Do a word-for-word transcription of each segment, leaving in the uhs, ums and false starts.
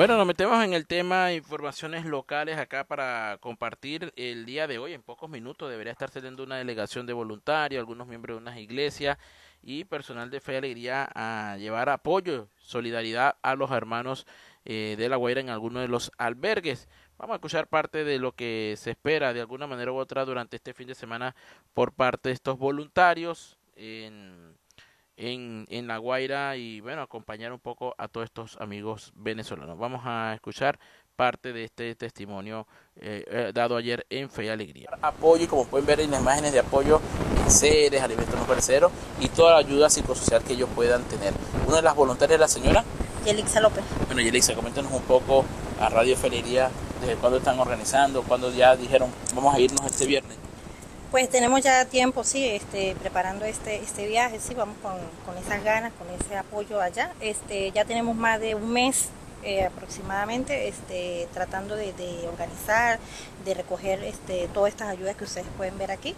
Bueno, nos metemos en el tema de informaciones locales acá para compartir el día de hoy. En pocos minutos debería estar saliendo una delegación de voluntarios, algunos miembros de unas iglesias y personal de Fe y Alegría a llevar apoyo, solidaridad a los hermanos eh, de La Guaira en algunos de los albergues. Vamos a escuchar parte de lo que se espera de alguna manera u otra durante este fin de semana por parte de estos voluntarios en en, en La Guaira y bueno, acompañar un poco a todos estos amigos venezolanos. Vamos a escuchar parte de este testimonio eh, eh, dado ayer en Fe y Alegría. Apoyo, y como pueden ver en las imágenes de apoyo, en seres, alimentos no perecederos y toda la ayuda psicosocial que ellos puedan tener. Una de las voluntarias es la señora Yelixa López. Bueno, Yelixa, coméntanos un poco a Radio Fe y Alegría, desde cuándo están organizando, cuándo ya dijeron vamos a irnos este viernes. Pues tenemos ya tiempo, sí, este, preparando este, este viaje, sí, vamos con, con esas ganas, con ese apoyo allá. Este, ya tenemos más de un mes eh, aproximadamente este, tratando de, de organizar, de recoger este, todas estas ayudas que ustedes pueden ver aquí.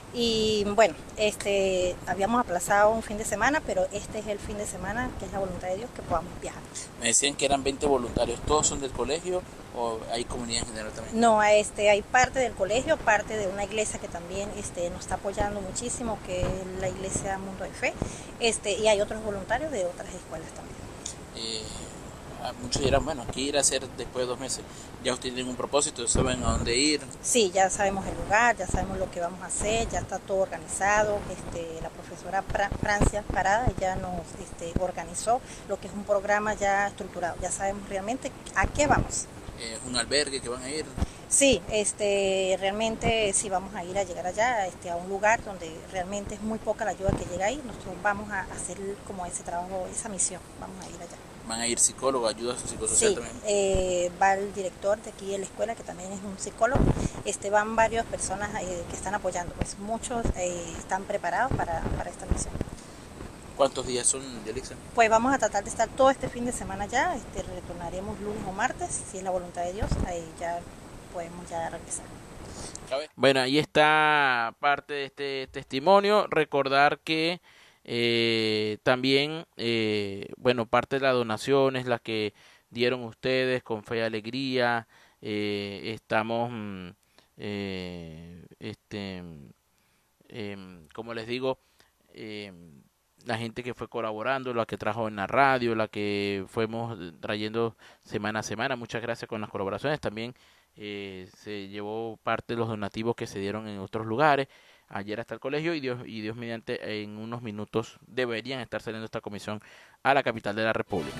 Y bueno, este, habíamos aplazado un fin de semana, pero este es el fin de semana, que es la voluntad de Dios, que podamos viajar. Me decían que eran veinte voluntarios, ¿todos son del colegio o hay comunidad en general también? No, este, hay parte del colegio, parte de una iglesia que también este, nos está apoyando muchísimo, que es la iglesia Mundo de Fe, este, y hay otros voluntarios de otras escuelas también. Eh, muchos dirán, bueno, ¿qué ir a hacer después de dos meses? ¿Ya ustedes tienen un propósito? ¿Saben a dónde ir? Sí, ya sabemos el lugar, ya sabemos lo que vamos a hacer, ya está todo organizado. Este, la profesora Francia Parada ya nos este, organizó lo que es un programa ya estructurado, ya sabemos realmente a qué vamos. ¿Es un albergue que van a ir? Sí, este, realmente sí vamos a ir a llegar allá, este, a un lugar donde realmente es muy poca la ayuda que llega ahí. Nosotros vamos a hacer como ese trabajo, esa misión, vamos a ir allá. ¿Van a ir psicólogos, ayuda psicosocial sí, también? Eh, va el director de aquí de la escuela, que también es un psicólogo. Este, van varias personas eh, que están apoyando, pues muchos eh, están preparados para, para esta misión. ¿Cuántos días son, Yelixa? Pues vamos a tratar de estar todo este fin de semana ya, este, retornaremos lunes o martes, si es la voluntad de Dios, ahí ya podemos ya regresar. Bueno, ahí está parte de este testimonio. Recordar que eh, también, eh, bueno, parte de las donaciones, las que dieron ustedes con Fe y Alegría, eh, estamos, mm, eh, este, eh, como les digo, eh, la gente que fue colaborando, la que trajo en la radio, la que fuimos trayendo semana a semana. Muchas gracias con las colaboraciones. También eh, se llevó parte de los donativos que se dieron en otros lugares. Ayer hasta el colegio y Dios, y Dios mediante en unos minutos deberían estar saliendo esta comisión a la capital de la República.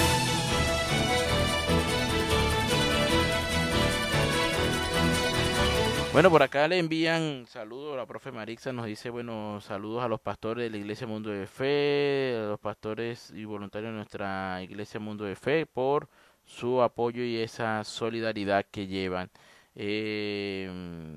Bueno, por acá le envían saludos a la profe Marixa, nos dice, bueno, saludos a los pastores de la Iglesia Mundo de Fe, a los pastores y voluntarios de nuestra Iglesia Mundo de Fe por su apoyo y esa solidaridad que llevan. Eh,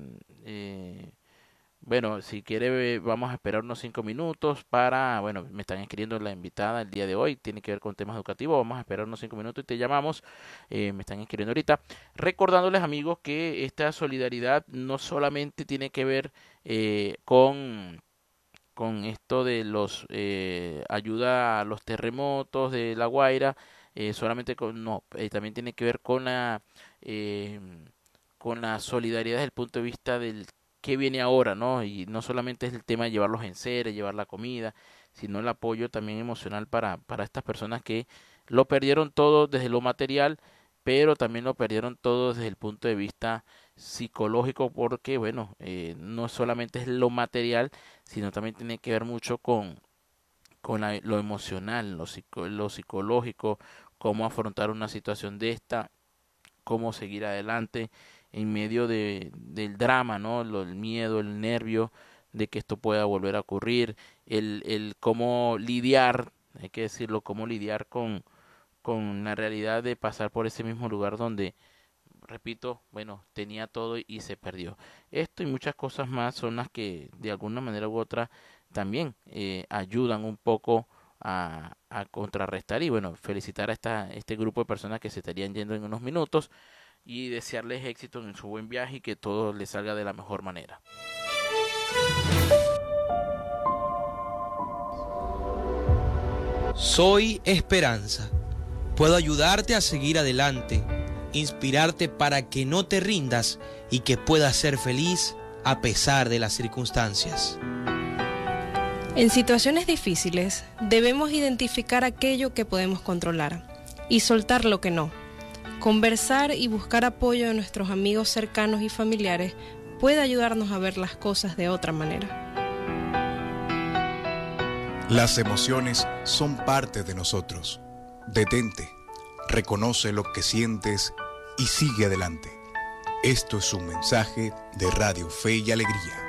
eh, bueno, si quiere, vamos a esperar unos cinco minutos para, bueno, me están escribiendo la invitada el día de hoy, tiene que ver con temas educativos, vamos a esperar unos cinco minutos y te llamamos, eh, me están escribiendo ahorita, recordándoles amigos que esta solidaridad no solamente tiene que ver eh, con, con esto de los, eh, ayuda a los terremotos de La Guaira, eh, solamente con, no, eh, también tiene que ver con la, eh, con la solidaridad desde el punto de vista del qué viene ahora, ¿no? Y no solamente es el tema de llevarlos en seres, llevar la comida, sino el apoyo también emocional para, para estas personas que lo perdieron todo desde lo material, pero también lo perdieron todo desde el punto de vista psicológico, porque, bueno, eh, no solamente es lo material, sino también tiene que ver mucho con, con la, lo emocional, lo, psico, lo psicológico, cómo afrontar una situación de esta, cómo seguir adelante en medio de, del drama, ¿no? Lo, el miedo, el nervio de que esto pueda volver a ocurrir, el, el cómo lidiar, hay que decirlo, cómo lidiar con, con la realidad de pasar por ese mismo lugar donde, repito, bueno, tenía todo y se perdió. Esto y muchas cosas más son las que de alguna manera u otra también eh, ayudan un poco a, a contrarrestar y bueno, felicitar a esta, este grupo de personas que se estarían yendo en unos minutos y desearles éxito en su buen viaje y que todo les salga de la mejor manera. Soy esperanza. Puedo ayudarte a seguir adelante, inspirarte para que no te rindas y que puedas ser feliz a pesar de las circunstancias. En situaciones difíciles, debemos identificar aquello que podemos controlar y soltar lo que no. Conversar y buscar apoyo de nuestros amigos cercanos y familiares puede ayudarnos a ver las cosas de otra manera. Las emociones son parte de nosotros. Detente, reconoce lo que sientes y sigue adelante. Esto es un mensaje de Radio Fe y Alegría.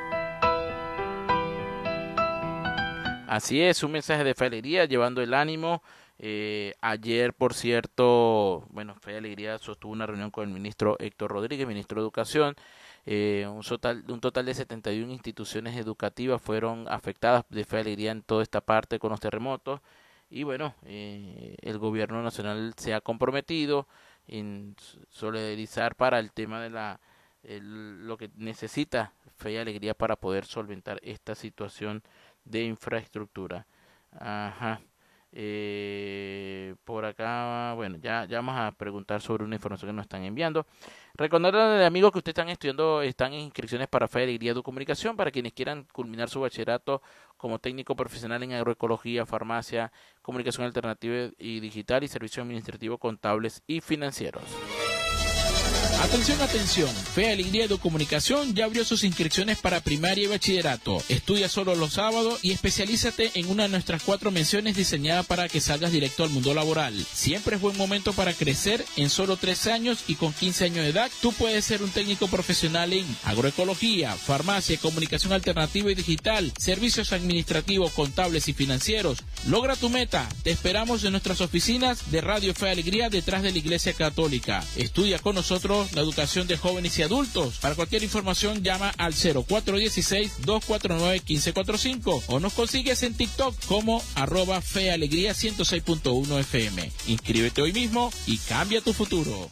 Así es, un mensaje de Fe y Alegría, llevando el ánimo. Eh, ayer, por cierto, bueno, Fe y Alegría sostuvo una reunión con el ministro Héctor Rodríguez, ministro de Educación. Eh, un, total, un total de setenta y una instituciones educativas fueron afectadas de Fe y Alegría en toda esta parte con los terremotos. Y bueno, eh, el gobierno nacional se ha comprometido en solidarizar para el tema de la el, lo que necesita Fe y Alegría para poder solventar esta situación de infraestructura. Ajá. Eh, por acá, bueno, ya, ya vamos a preguntar sobre una información que nos están enviando. Recordarle, amigos, que ustedes están estudiando, están en inscripciones para Fe y Alegría de Comunicación, para quienes quieran culminar su bachillerato como técnico profesional en agroecología, farmacia, comunicación alternativa y digital y servicios administrativos, contables y financieros. Atención, atención, Fe y Alegría de Comunicación ya abrió sus inscripciones para primaria y bachillerato. Estudia solo los sábados y especialízate en una de nuestras cuatro menciones diseñadas para que salgas directo al mundo laboral. Siempre es buen momento para crecer. En solo tres años y con quince años de edad, tú puedes ser un técnico profesional en agroecología, farmacia, comunicación alternativa y digital, servicios administrativos, contables y financieros. Logra tu meta. Te esperamos en nuestras oficinas de Radio Fe y Alegría detrás de la Iglesia Católica. Estudia con nosotros la educación de jóvenes y adultos. Para cualquier información llama al cero cuatro uno seis, dos cuatro nueve, uno cinco cuatro cinco o nos consigues en TikTok como arroba Fe Alegría ciento seis punto uno F M. Inscríbete hoy mismo y cambia tu futuro.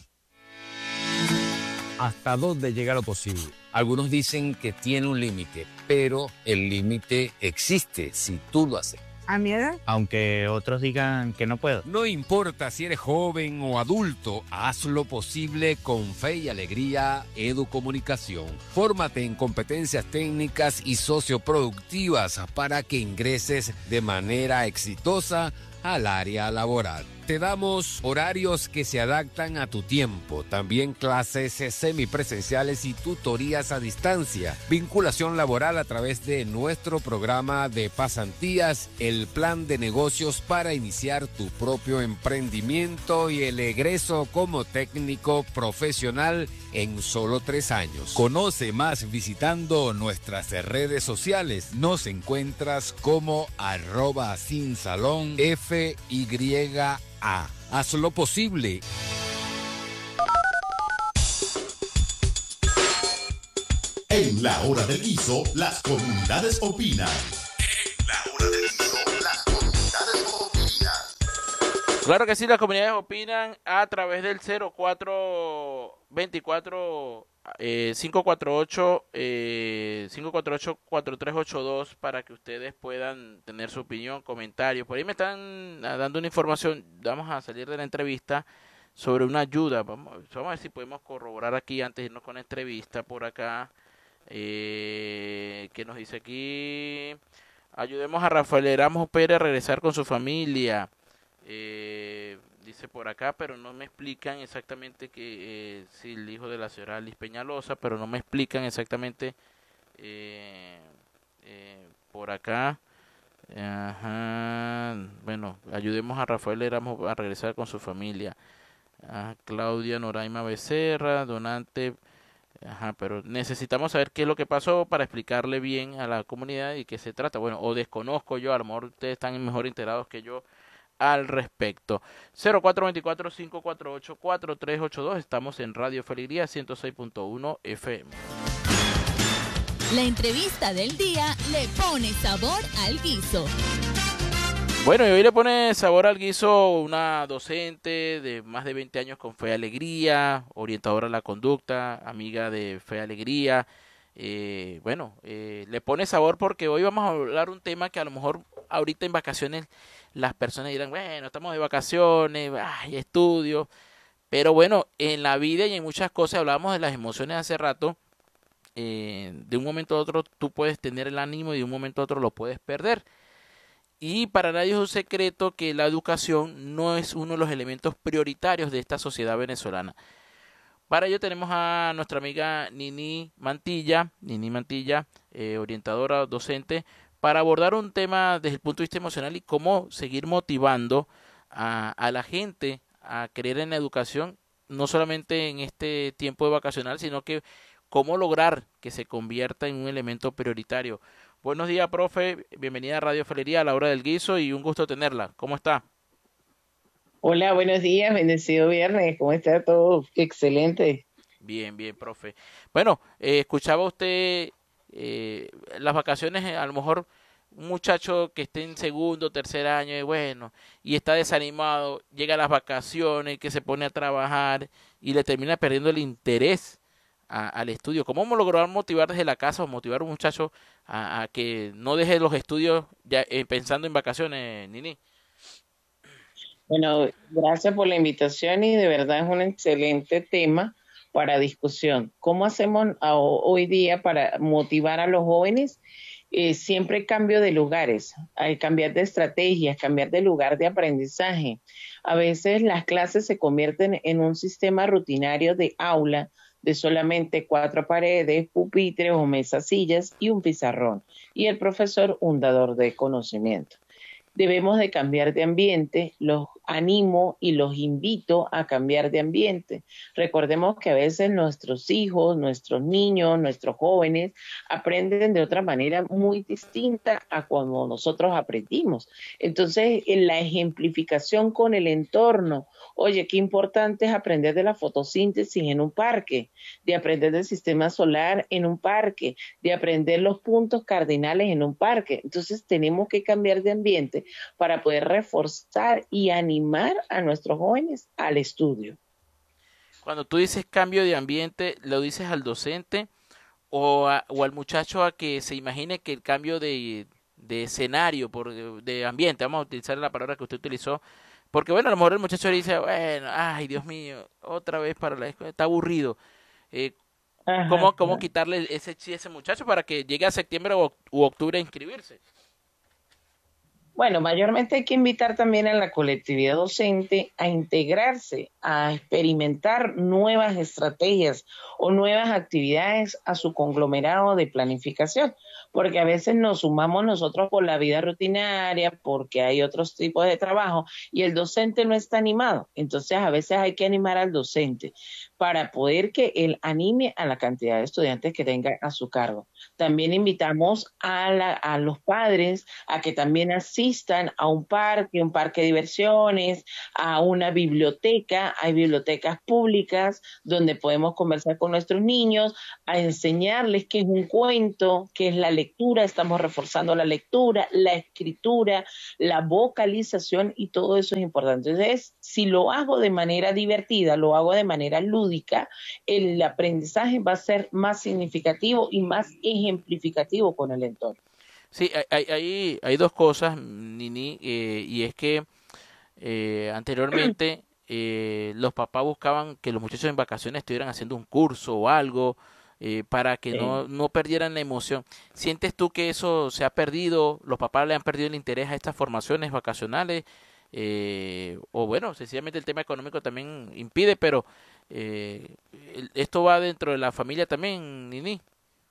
¿Hasta dónde llega lo posible? Algunos dicen que tiene un límite, pero el límite existe si tú lo haces. ¿A mi edad? Aunque otros digan que no puedo. No importa si eres joven o adulto, haz lo posible con Fe y Alegría Educomunicación. Fórmate en competencias técnicas y socioproductivas para que ingreses de manera exitosa al área laboral. Te damos horarios que se adaptan a tu tiempo, también clases semipresenciales y tutorías a distancia, vinculación laboral a través de nuestro programa de pasantías, el plan de negocios para iniciar tu propio emprendimiento y el egreso como técnico profesional en solo tres años. Conoce más visitando nuestras redes sociales. Nos encuentras como arroba sin salón F Y A. Haz lo posible. En la hora del guiso, las comunidades opinan. En la hora del guiso, las comunidades opinan. Claro que sí, las comunidades opinan a través del cero cuatro veinticuatro eh, cinco cuatro ocho eh, cinco cuatro ocho cuatro tres ocho dos para que ustedes puedan tener su opinión, comentarios. Por ahí me están dando una información. Vamos a salir de la entrevista sobre una ayuda. Vamos, vamos a ver si podemos corroborar aquí antes de irnos con la entrevista por acá. Eh, ¿Qué nos dice aquí? Ayudemos a Rafael Erasmo Pérez a regresar con su familia. Eh, dice por acá, pero no me explican exactamente que eh, sí, el hijo de la señora Alice Peñalosa, pero no me explican exactamente eh, eh, por acá. Ajá. Bueno, ayudemos a Rafael Erasmo a regresar con su familia. Ajá. Claudia Noraima Becerra, donante. Ajá, pero necesitamos saber qué es lo que pasó para explicarle bien a la comunidad y qué se trata. Bueno, o desconozco yo, a lo mejor ustedes están mejor enterados que yo al respecto. Cero cuatro veinticuatro cinco cuatro ocho cuatro tres ocho dos. Estamos en Radio Fe y Alegría ciento seis punto uno F M. La entrevista del día le pone sabor al guiso. Bueno, y hoy le pone sabor al guiso una docente de más de veinte años con Fe y Alegría, orientadora a la conducta, amiga de Fe y Alegría. eh, bueno, eh, le pone sabor, porque hoy vamos a hablar un tema que a lo mejor ahorita en vacaciones las personas dirán, bueno, estamos de vacaciones, ay, estudio, pero bueno, en la vida y en muchas cosas, hablábamos de las emociones hace rato, eh, de un momento a otro tú puedes tener el ánimo y de un momento a otro lo puedes perder. Y para nadie es un secreto que la educación no es uno de los elementos prioritarios de esta sociedad venezolana. Para ello tenemos a nuestra amiga Nini Mantilla, Nini Mantilla, eh, orientadora docente, para abordar un tema desde el punto de vista emocional y cómo seguir motivando a, a la gente a creer en la educación, no solamente en este tiempo de vacacional, sino que cómo lograr que se convierta en un elemento prioritario. Buenos días, profe. Bienvenida a Radio Felería a la hora del guiso y un gusto tenerla. ¿Cómo está? Hola, buenos días, bendecido viernes. ¿Cómo está todo? Excelente. Bien, bien, profe. Bueno, eh, escuchaba usted eh, las vacaciones, a lo mejor un muchacho que esté en segundo, tercer año, y bueno, y está desanimado, llega a las vacaciones, que se pone a trabajar y le termina perdiendo el interés A, al estudio. ¿Cómo lograr motivar desde la casa o motivar a un muchacho a, a que no deje los estudios ya eh, pensando en vacaciones, Nini? Bueno, gracias por la invitación y de verdad es un excelente tema para discusión. ¿Cómo hacemos a, hoy día para motivar a los jóvenes? Eh, siempre cambio de lugares, hay cambiar de estrategias, cambiar de lugar de aprendizaje. A veces las clases se convierten en un sistema rutinario de aula, de solamente cuatro paredes, pupitres o mesas, sillas y un pizarrón, y el profesor un dador de conocimiento. Debemos de cambiar de ambiente, los animo y los invito a cambiar de ambiente. Recordemos que a veces nuestros hijos, nuestros niños, nuestros jóvenes aprenden de otra manera muy distinta a cuando nosotros aprendimos. Entonces, en la ejemplificación con el entorno, oye, qué importante es aprender de la fotosíntesis en un parque, de aprender del sistema solar en un parque, de aprender los puntos cardinales en un parque. Entonces, tenemos que cambiar de ambiente para poder reforzar y animar a nuestros jóvenes al estudio. Cuando tú dices cambio de ambiente, ¿lo dices al docente o, a, o al muchacho a que se imagine que el cambio de, de escenario, por, de ambiente, vamos a utilizar la palabra que usted utilizó, porque bueno, a lo mejor el muchacho dice, bueno, ay, Dios mío, otra vez para la escuela, está aburrido. Eh, Ajá, ¿Cómo, cómo ajá. quitarle ese chi a ese muchacho para que llegue a septiembre u, u octubre a inscribirse? Bueno, mayormente hay que invitar también a la colectividad docente a integrarse, a experimentar nuevas estrategias o nuevas actividades a su conglomerado de planificación, porque a veces nos sumamos nosotros por la vida rutinaria, porque hay otros tipos de trabajo y el docente no está animado. Entonces a veces hay que animar al docente para poder que él anime a la cantidad de estudiantes que tenga a su cargo. También invitamos a, la, a los padres a que también asistan a un parque, un parque de diversiones, a una biblioteca. Hay bibliotecas públicas donde podemos conversar con nuestros niños, a enseñarles qué es un cuento, qué es la lectura. Estamos reforzando la lectura, la escritura, la vocalización y todo eso es importante. Entonces, si lo hago de manera divertida, lo hago de manera lúdica, el aprendizaje va a ser más significativo y más ejemplificativo con el entorno. Sí, hay, hay, hay dos cosas, Nini, eh, y es que eh, anteriormente eh, los papás buscaban que los muchachos en vacaciones estuvieran haciendo un curso o algo eh, para que Sí. no, no perdieran la emoción. ¿Sientes tú que eso se ha perdido? ¿Los papás le han perdido el interés a estas formaciones vacacionales? Eh, o bueno, sencillamente el tema económico también impide, pero eh, el- esto va dentro de la familia también, Nini.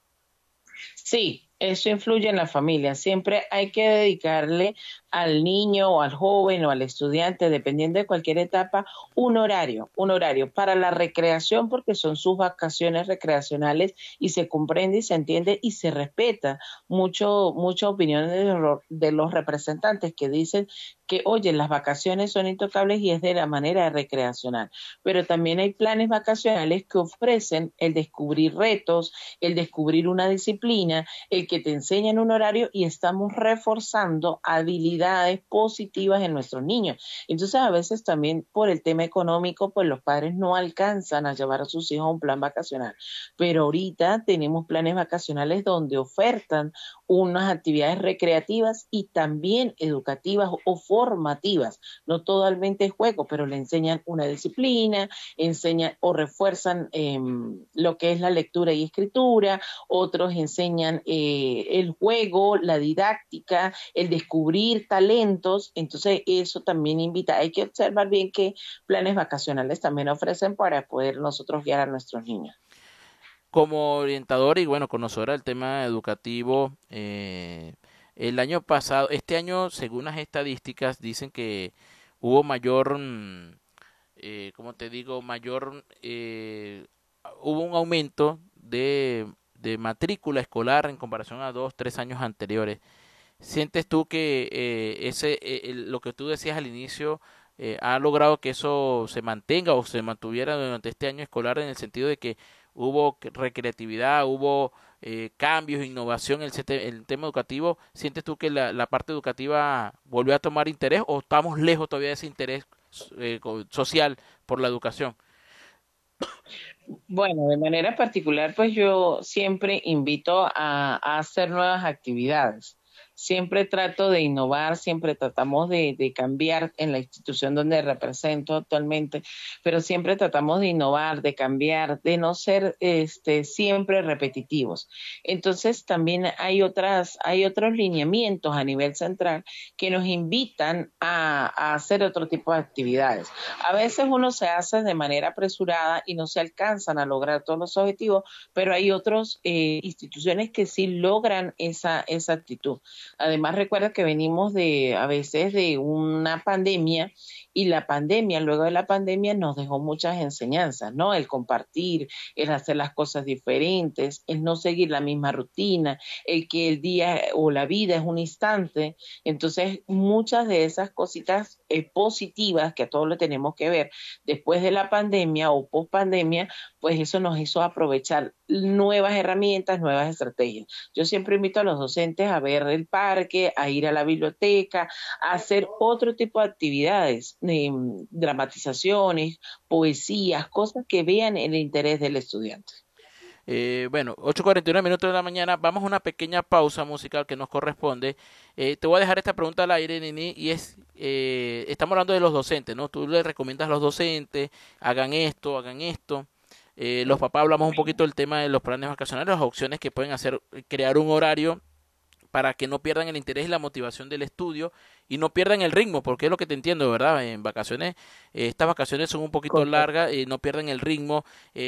Sí, eso influye en la familia. Siempre hay que dedicarle al niño o al joven o al estudiante, dependiendo de cualquier etapa, un horario, un horario para la recreación, porque son sus vacaciones recreacionales y se comprende y se entiende y se respeta mucho, muchas opiniones de los, de los representantes que dicen que, oye, las vacaciones son intocables y es de la manera recreacional. Pero también hay planes vacacionales que ofrecen el descubrir retos, el descubrir una disciplina, el que te enseñan un horario y estamos reforzando habilidades positivas en nuestros niños. Entonces a veces también por el tema económico, pues los padres no alcanzan a llevar a sus hijos a un plan vacacional, pero ahorita tenemos planes vacacionales donde ofertan unas actividades recreativas y también educativas o formativas, no totalmente juego, pero le enseñan una disciplina, enseñan o refuerzan eh, lo que es la lectura y escritura, otros enseñan eh, el juego, la didáctica, el descubrir talentos. Entonces eso también invita, hay que observar bien qué planes vacacionales también ofrecen para poder nosotros guiar a nuestros niños. Como orientador y bueno, conocedora del tema educativo, eh, el año pasado, este año, según las estadísticas, dicen que hubo mayor, eh, ¿cómo te digo? Mayor, eh, hubo un aumento de, de matrícula escolar en comparación a dos, tres años anteriores. ¿Sientes tú que eh, ese, eh, lo que tú decías al inicio, eh, ha logrado que eso se mantenga o se mantuviera durante este año escolar, en el sentido de que hubo recreatividad, hubo eh, cambios, innovación en el, el tema educativo? ¿Sientes tú que la, la parte educativa volvió a tomar interés o estamos lejos todavía de ese interés eh, social por la educación? Bueno, de manera particular, pues yo siempre invito a, a hacer nuevas actividades. Siempre trato de innovar, siempre tratamos de, de cambiar en la institución donde represento actualmente, pero siempre tratamos de innovar, de cambiar, de no ser este, siempre repetitivos. Entonces también hay otras, hay otros lineamientos a nivel central que nos invitan a, a hacer otro tipo de actividades. A veces uno se hace de manera apresurada y no se alcanzan a lograr todos los objetivos, pero hay otras eh, instituciones que sí logran esa, esa actitud. Además, recuerda que venimos de, a veces, de una pandemia, y la pandemia, luego de la pandemia, nos dejó muchas enseñanzas, ¿no? El compartir, el hacer las cosas diferentes, el no seguir la misma rutina, el que el día o la vida es un instante. Entonces, muchas de esas cositas eh, positivas que a todos lo tenemos que ver después de la pandemia o post pandemia, pues eso nos hizo aprovechar nuevas herramientas, nuevas estrategias. Yo siempre invito a los docentes a ver el parque, a ir a la biblioteca, a hacer otro tipo de actividades, eh, dramatizaciones, poesías, cosas que vean el interés del estudiante. Eh, bueno, ocho cuarenta y nueve minutos de la mañana, vamos a una pequeña pausa musical que nos corresponde. Eh, te voy a dejar esta pregunta al aire, Nini, y es, eh, estamos hablando de los docentes, ¿no? Tú le recomiendas a los docentes, hagan esto, hagan esto. Eh, los papás hablamos un poquito del tema de los planes vacacionales, las opciones que pueden hacer, crear un horario para que no pierdan el interés y la motivación del estudio y no pierdan el ritmo, porque es lo que te entiendo, ¿verdad? En vacaciones, eh, estas vacaciones son un poquito Correcto. largas y no pierdan el ritmo.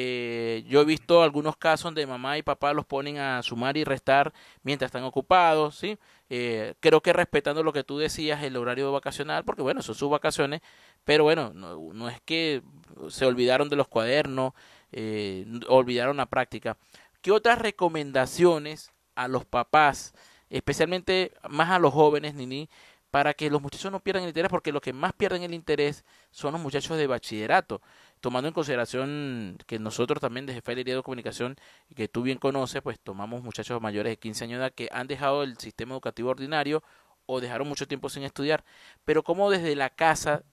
Eh, yo he visto algunos casos donde mamá y papá los ponen a sumar y restar mientras están ocupados, ¿sí? Eh, creo que respetando lo que tú decías, el horario vacacional, porque bueno, son sus vacaciones, pero bueno, no, no es que se olvidaron de los cuadernos, eh, olvidaron la práctica. ¿Qué otras recomendaciones a los papás, especialmente más a los jóvenes, Nini, para que los muchachos no pierdan el interés? Porque los que más pierden el interés son los muchachos de bachillerato, tomando en consideración que nosotros también desde Fe Alegría de Comunicación, y que tú bien conoces, pues tomamos muchachos mayores de quince años de edad que han dejado el sistema educativo ordinario o dejaron mucho tiempo sin estudiar. Pero cómo desde la casa